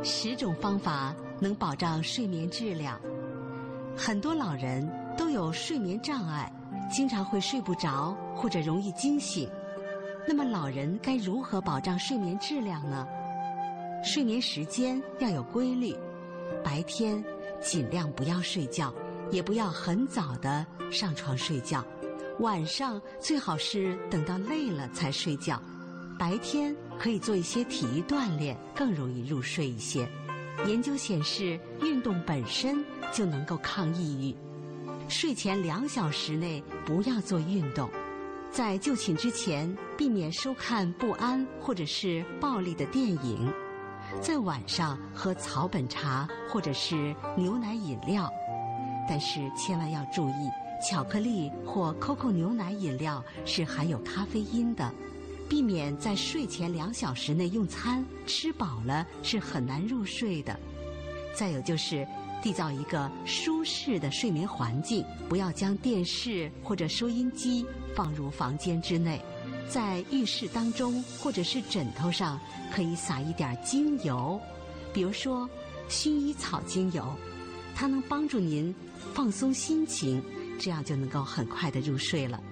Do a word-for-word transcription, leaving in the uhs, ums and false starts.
十种方法能保障睡眠质量。很多老人都有睡眠障碍，经常会睡不着或者容易惊醒。那么老人该如何保障睡眠质量呢？睡眠时间要有规律，白天尽量不要睡觉，也不要很早的上床睡觉，晚上最好是等到累了才睡觉。白天可以做一些体育锻炼，更容易入睡一些。研究显示，运动本身就能够抗抑郁。睡前两小时内不要做运动。在就寝之前，避免收看不安或者是暴力的电影。在晚上喝草本茶或者是牛奶饮料，但是千万要注意，巧克力或 C O C O 牛奶饮料是含有咖啡因的。避免在睡前两小时内用餐，吃饱了是很难入睡的。再有就是缔造一个舒适的睡眠环境，不要将电视或者收音机放入房间之内。在浴室当中或者是枕头上可以撒一点精油，比如说薰衣草精油，它能帮助您放松心情，这样就能够很快的入睡了。